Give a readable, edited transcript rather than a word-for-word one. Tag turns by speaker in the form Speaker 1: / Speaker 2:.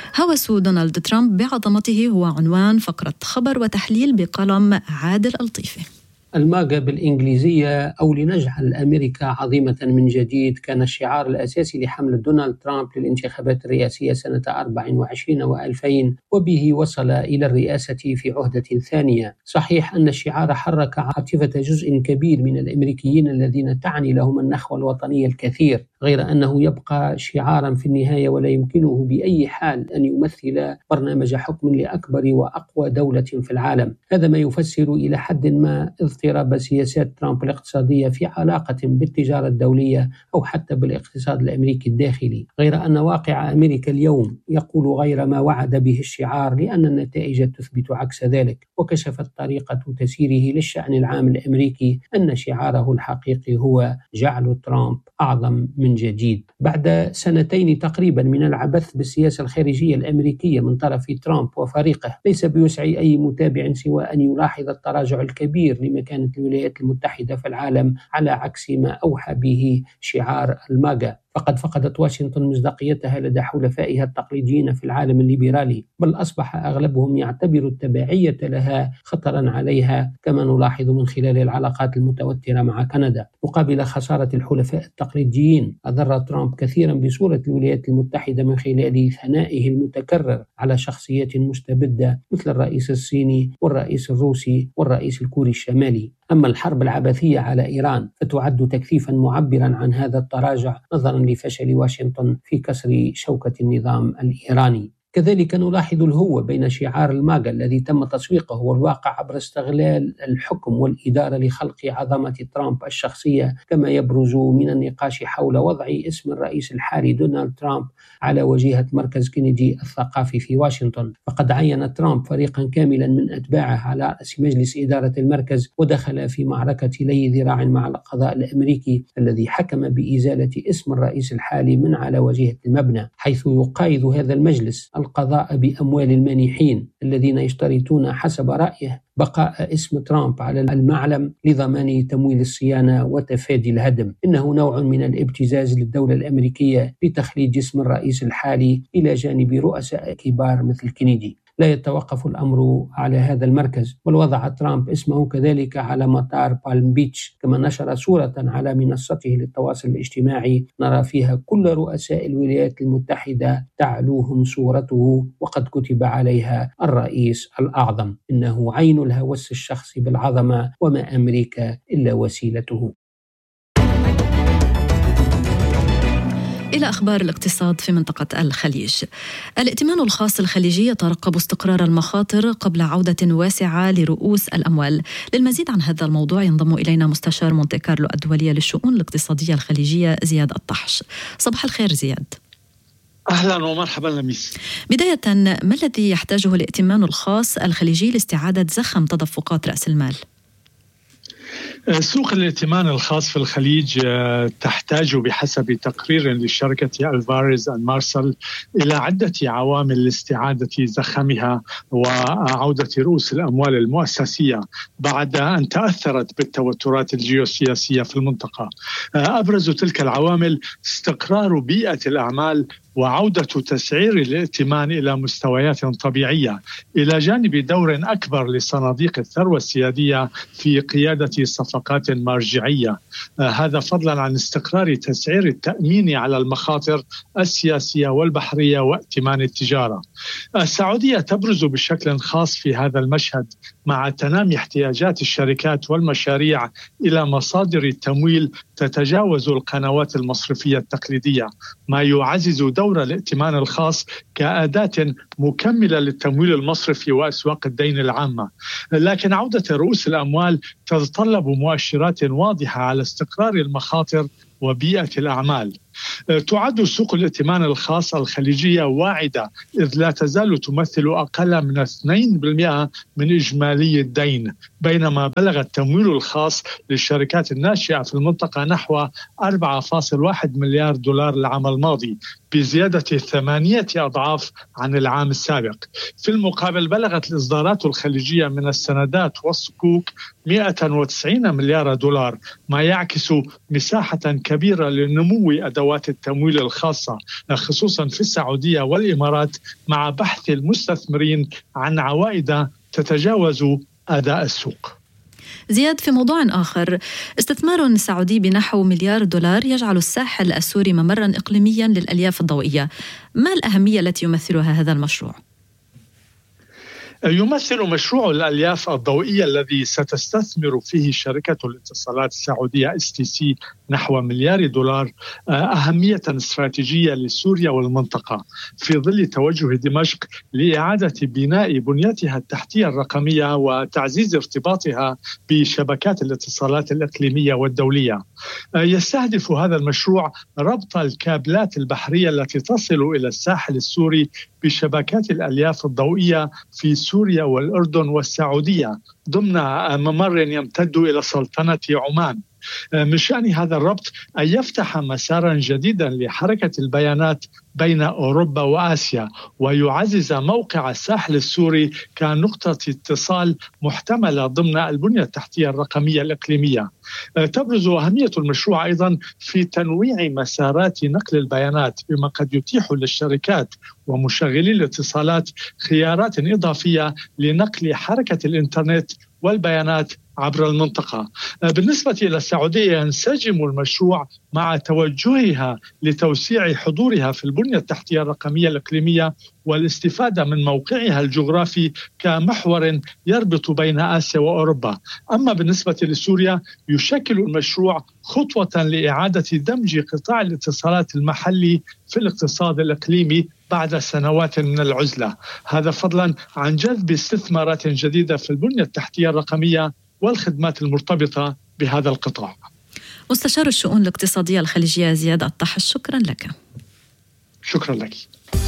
Speaker 1: هوس دونالد ترامب بعظمته هو عنوان فقرة خبر وتحليل بقلم عادل الطيفي.
Speaker 2: الماغا بالإنجليزية أو لنجعل أمريكا عظيمة من جديد كان الشعار الأساسي لحملة دونالد ترامب للانتخابات الرئاسية سنة 24 و2000 وبه وصل إلى الرئاسة في عهدة ثانية. صحيح أن الشعار حرك عاطفة جزء كبير من الأمريكيين الذين تعني لهم النخوة الوطنية الكثير، غير أنه يبقى شعارا في النهاية ولا يمكنه بأي حال أن يمثل برنامج حكم لأكبر وأقوى دولة في العالم. هذا ما يفسر إلى حد ما اضطراب سياسات ترامب الاقتصادية في علاقة بالتجارة الدولية أو حتى بالاقتصاد الأمريكي الداخلي، غير أن واقع أمريكا اليوم يقول غير ما وعد به الشعار، لأن النتائج تثبت عكس ذلك. وكشفت طريقة تسييره للشأن العام الأمريكي أن شعاره الحقيقي هو جعل ترامب أعظم من جديد. بعد سنتين تقريبا من العبث بالسياسة الخارجية الأمريكية من طرف ترامب وفريقه، ليس بوسع أي متابع سوى أن يلاحظ التراجع الكبير لمكانة الولايات المتحدة في العالم، على عكس ما أوحى به شعار الماغا. فقد فقدت واشنطن مصداقيتها لدى حلفائها التقليديين في العالم الليبرالي، بل أصبح أغلبهم يعتبر التبعية لها خطرا عليها، كما نلاحظ من خلال العلاقات المتوترة مع كندا. مقابل خسارة الحلفاء التقليديين، أضر ترامب كثيرا بصورة الولايات المتحدة من خلال ثنائه المتكرر على شخصيات مستبدة مثل الرئيس الصيني والرئيس الروسي والرئيس الكوري الشمالي. أما الحرب العبثية على إيران فتعد تكثيفا معبرا عن هذا التراجع، نظرا لفشل واشنطن في كسر شوكة النظام الإيراني. كذلك نلاحظ الهوة بين شعار الماغا الذي تم تسويقه والواقع عبر استغلال الحكم والإدارة لخلق عظمة ترامب الشخصية، كما يبرز من النقاش حول وضع اسم الرئيس الحالي دونالد ترامب على وجيهة مركز كينيدي الثقافي في واشنطن. فقد عين ترامب فريقا كاملا من أتباعه على رأس مجلس إدارة المركز، ودخل في معركة لي ذراع مع القضاء الأمريكي الذي حكم بإزالة اسم الرئيس الحالي من على وجيهة المبنى، حيث يقايض هذا المجلس القضاء بأموال المانحين الذين يشترطون حسب رأيه بقاء اسم ترامب على المعلم لضمان تمويل الصيانة وتفادي الهدم. إنه نوع من الابتزاز للدولة الأمريكية لتخليد اسم الرئيس الحالي إلى جانب رؤساء كبار مثل كينيدي. لا يتوقف الأمر على هذا المركز، بل وضع ترامب اسمه كذلك على مطار بالم بيتش، كما نشر صورة على منصته للتواصل الاجتماعي نرى فيها كل رؤساء الولايات المتحدة تعلوهم صورته، وقد كتب عليها الرئيس الأعظم. إنه عين الهوس الشخصي بالعظمة، وما أمريكا إلا وسيلته.
Speaker 1: إلى أخبار الاقتصاد في منطقة الخليج. الائتمان الخاص الخليجي يترقب استقرار المخاطر قبل عودة واسعة لرؤوس الأموال. للمزيد عن هذا الموضوع ينضم إلينا مستشار مونتي كارلو الدولية للشؤون الاقتصادية الخليجية زياد الطحش. صباح الخير زياد.
Speaker 3: أهلا ومرحبا لميس.
Speaker 1: بداية، ما الذي يحتاجه الائتمان الخاص الخليجي لاستعادة زخم تدفقات رأس المال؟
Speaker 3: سوق الائتمان الخاص في الخليج تحتاج بحسب تقرير لشركة ألفاريز أند مارسل إلى عدة عوامل لاستعادة زخمها وعودة رؤوس الأموال المؤسسية بعد أن تأثرت بالتوترات الجيوسياسية في المنطقة. أبرز تلك العوامل استقرار بيئة الأعمال وعودة تسعير الائتمان إلى مستويات طبيعية، إلى جانب دور أكبر لصناديق الثروة السيادية في قيادة صفقات مرجعية، هذا فضلا عن استقرار تسعير التأمين على المخاطر السياسية والبحرية وائتمان التجارة. السعودية تبرز بشكل خاص في هذا المشهد مع تنامي احتياجات الشركات والمشاريع إلى مصادر تمويل تتجاوز القنوات المصرفية التقليدية، ما يعزز دور الائتمان الخاص كأداة مكملة للتمويل المصرفي وأسواق الدين العامة. لكن عودة رؤوس الأموال تتطلب مؤشرات واضحة على استقرار المخاطر وبيئة الأعمال. تعد سوق الائتمان الخاص الخليجية واعدة، إذ لا تزال تمثل أقل من 2% من إجمالي الدين، بينما بلغ التمويل الخاص للشركات الناشئة في المنطقة نحو 4.1 مليار دولار العام الماضي، بزيادة 8 أضعاف عن العام السابق. في المقابل بلغت الإصدارات الخليجية من السندات والصكوك 190 مليار دولار، ما يعكس مساحة كبيرة لنمو أدوات أدوات التمويل الخاصة خصوصا في السعودية والإمارات، مع بحث المستثمرين عن عوائد تتجاوز أداء السوق.
Speaker 1: زياد، في موضوع آخر، استثمار سعودي بنحو $1,000,000,000 يجعل الساحل السوري ممرا إقليميا للألياف الضوئية. ما الأهمية التي يمثلها هذا المشروع؟
Speaker 3: يمثل مشروع الألياف الضوئية الذي ستستثمر فيه شركة الاتصالات السعودية STC نحو $1,000,000,000 أهمية استراتيجية لسوريا والمنطقة، في ظل توجه دمشق لإعادة بناء بنيتها التحتية الرقمية وتعزيز ارتباطها بشبكات الاتصالات الإقليمية والدولية. يستهدف هذا المشروع ربط الكابلات البحرية التي تصل إلى الساحل السوري بشبكات الألياف الضوئية في سوريا والأردن والسعودية ضمن ممر يمتد إلى سلطنة عمان. من شأن هذا الربط أن يفتح مسارا جديدا لحركة البيانات بين أوروبا وآسيا، ويعزز موقع الساحل السوري كنقطة اتصال محتملة ضمن البنية التحتية الرقمية الإقليمية. تبرز أهمية المشروع أيضا في تنويع مسارات نقل البيانات، بما قد يتيح للشركات ومشغلي الاتصالات خيارات إضافية لنقل حركة الإنترنت والبيانات عبر المنطقة. بالنسبة إلى السعودية، ينسجم المشروع مع توجهها لتوسيع حضورها في البنية التحتية الرقمية الإقليمية والاستفادة من موقعها الجغرافي كمحور يربط بين آسيا وأوروبا. أما بالنسبة لسوريا، يشكل المشروع خطوة لإعادة دمج قطاع الاتصالات المحلي في الاقتصاد الإقليمي بعد سنوات من العزلة، هذا فضلا عن جذب استثمارات جديدة في البنية التحتية الرقمية والخدمات المرتبطة بهذا القطاع.
Speaker 1: مستشار الشؤون الاقتصادية الخليجية زياد الطحش، شكرا لك.
Speaker 3: شكرا لك.